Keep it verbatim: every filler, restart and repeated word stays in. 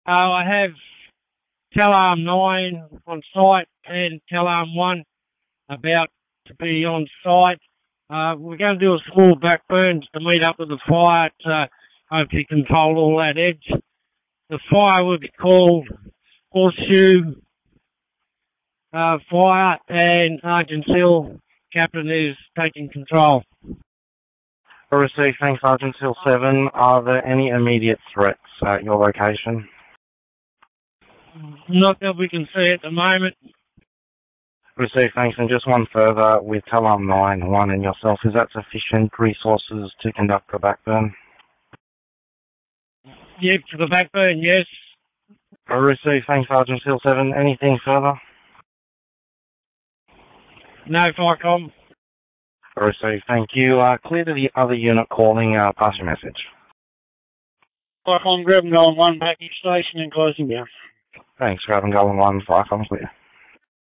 Uh, I have Telarm nine on site and Telarm one about to be on site. Uh, we're going to do a small backburn to meet up with the fire to hopefully control all that edge. The fire will be called Horseshoe uh, Fire, and Sergeant Hill, Captain, is taking control. Received, thanks, Sergeant Hill seven. Are there any immediate threats at your location? Not that we can see at the moment. Received, thanks. And just one further, with Telarm nine, one and yourself, is that sufficient resources to conduct the backburn? Yep, for the backburn, yes. Received, thanks, Sergeant Hill seven. Anything further? No, FICOM. Received, thank you. Uh, clear to the other unit calling, uh, pass your message. FICOM, grab and go on one, back each station and closing down. Thanks, grab and go on one, five, I'm clear.